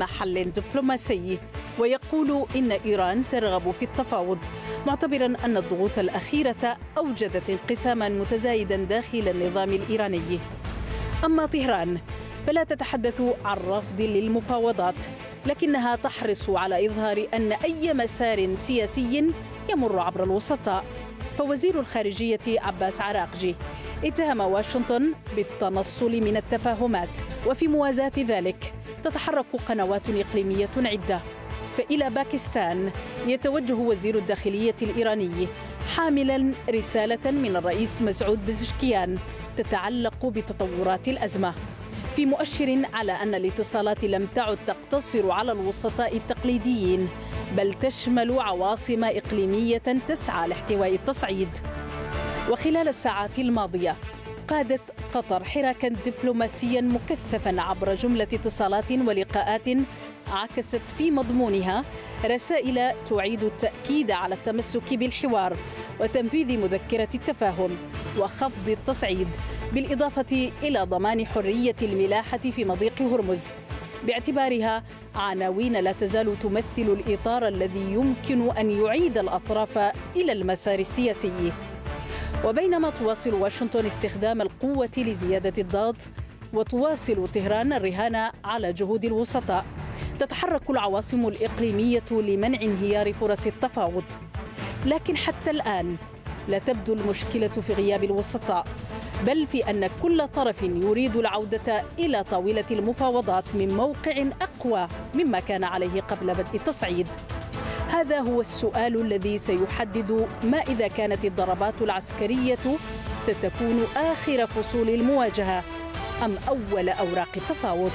أمام حل دبلوماسي، ويقول إن إيران ترغب في التفاوض، معتبرا أن الضغوط الأخيرة أوجدت انقساما متزايدا داخل النظام الإيراني. أما طهران فلا تتحدث عن رفض للمفاوضات، لكنها تحرص على إظهار أن أي مسار سياسي يمر عبر الوسطاء. فوزير الخارجية عباس عراقجي اتهم واشنطن بالتنصل من التفاهمات، وفي موازاة ذلك تتحرك قنوات إقليمية عدة. فإلى باكستان يتوجه وزير الداخلية الإيراني حاملا رسالة من الرئيس مسعود بزشكيان تتعلق بتطورات الأزمة، في مؤشر على أن الاتصالات لم تعد تقتصر على الوسطاء التقليديين، بل تشمل عواصم إقليمية تسعى لاحتواء التصعيد. وخلال الساعات الماضية قادت قطر حراكا دبلوماسيا مكثفا عبر جملة اتصالات ولقاءات عكست في مضمونها رسائل تعيد التأكيد على التمسك بالحوار وتنفيذ مذكرة التفاهم وخفض التصعيد، بالإضافة إلى ضمان حرية الملاحة في مضيق هرمز، باعتبارها عناوين لا تزال تمثل الإطار الذي يمكن أن يعيد الأطراف إلى المسار السياسي. وبينما تواصل واشنطن استخدام القوة لزيادة الضغط وتواصل طهران الرهان على جهود الوسطاء، تتحرك العواصم الإقليمية لمنع انهيار فرص التفاوض. لكن حتى الآن لا تبدو المشكلة في غياب الوسطاء، بل في أن كل طرف يريد العودة إلى طاولة المفاوضات من موقع أقوى مما كان عليه قبل بدء التصعيد. هذا هو السؤال الذي سيحدد ما إذا كانت الضربات العسكرية ستكون آخر فصول المواجهة أم أول أوراق التفاوض.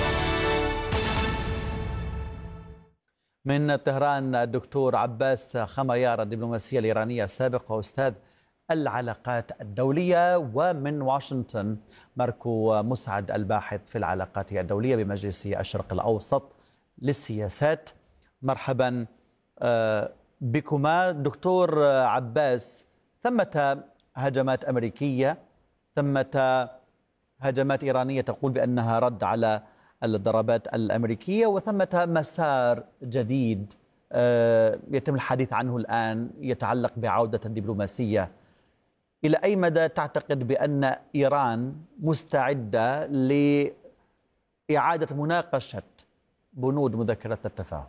من طهران الدكتور عباس خميار، الدبلوماسية الإيرانية السابق وأستاذ العلاقات الدولية، ومن واشنطن ماركو مسعد، الباحث في العلاقات الدولية بمجلس الشرق الأوسط للسياسات. مرحبا بكما. دكتور عباس، ثمة هجمات أمريكية، ثمة هجمات إيرانية تقول بأنها رد على الضربات الأمريكية، وثمة مسار جديد يتم الحديث عنه الآن يتعلق بعودة الدبلوماسية. إلى أي مدى تعتقد بأن إيران مستعدة لإعادة مناقشة بنود مذكرة التفاهم؟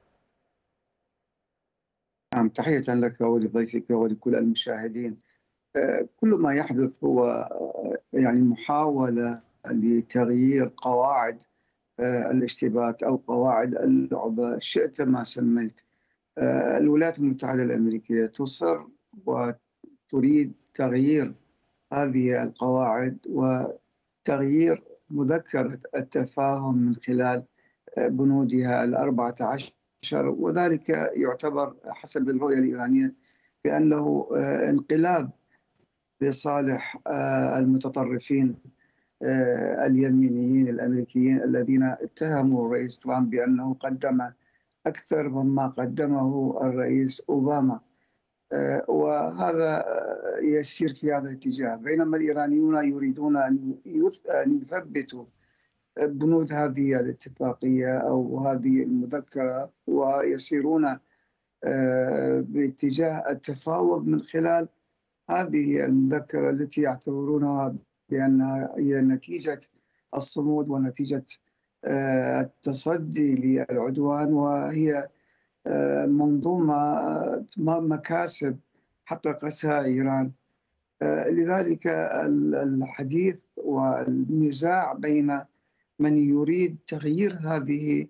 نعم، تحية لك ولضيفك ولكل المشاهدين. كل ما يحدث هو يعني محاولة لتغيير قواعد الاشتباك أو قواعد اللعبة، شئت ما سميت. الولايات المتحدة الأمريكية تصر وتريد تغيير هذه القواعد وتغيير مذكرة التفاهم من خلال بنودها 14، وذلك يعتبر حسب الرؤية الإيرانية بأنه انقلاب لصالح المتطرفين اليمينيين الأمريكيين الذين اتهموا الرئيس ترامب بأنه قدم أكثر مما قدمه الرئيس أوباما، وهذا يسير في هذا الاتجاه. بينما الإيرانيون يريدون أن يثبتوا بنود هذه الاتفاقية أو هذه المذكرة ويسيرون باتجاه التفاوض من خلال هذه المذكرة التي يعتبرونها بأنها هي نتيجة الصمود ونتيجة التصدي للعدوان، وهي منظومة مكاسب حققتها إيران. لذلك الحديث والنزاع بين من يريد تغيير هذه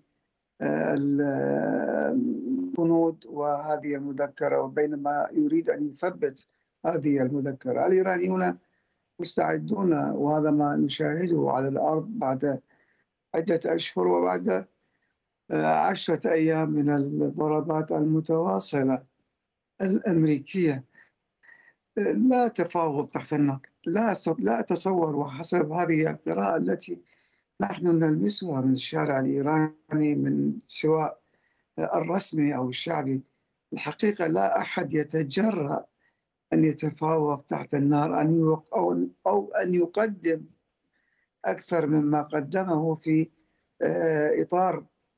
البنود وهذه المذكرة وبين ما يريد أن يثبت هذه المذكرة. الإيرانيون مستعدون، وهذا ما نشاهده على الأرض بعد عدة أشهر وبعد 10 أيام من الضربات المتواصلة الأمريكية. لا تفاوض تحت النار، لا أتصور، وحسب هذه القراءة التي نحن نلمسها من الشارع الإيراني من سواء الرسمي أو الشعبي، الحقيقة لا أحد يتجرأ أن يتفاوض تحت النار أو أن يقدم أكثر مما قدمه في إطار